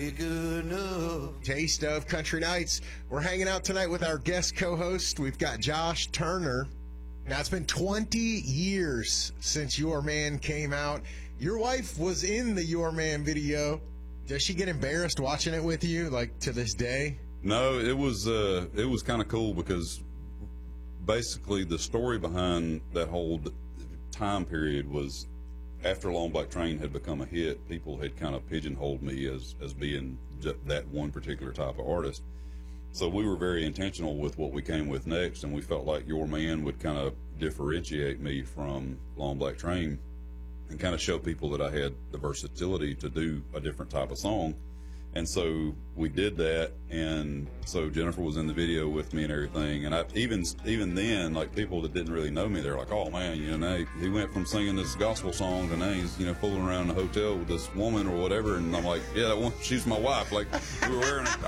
good enough. Taste of Country Nights. We're hanging out tonight with our guest co-host. We've got Josh Turner. Now, it's been 20 years since Your Man came out. Your wife was in the Your Man video. Does she get embarrassed watching it with you, like, to this day? No, it was kind of cool because basically the story behind that whole time period was after Long Black Train had become a hit, people had kind of pigeonholed me as being that one particular type of artist. So we were very intentional with what we came with next, and we felt like Your Man would kind of differentiate me from Long Black Train and kind of show people that I had the versatility to do a different type of song. And so we did that, and so Jennifer was in the video with me and everything. And I even then, like, people that didn't really know me, they're like, "Oh man, you know, he went from singing this gospel song to now he's, you know, fooling around in the hotel with this woman or whatever." And I'm like, "Yeah, that one, she's my wife." Like, we were wearing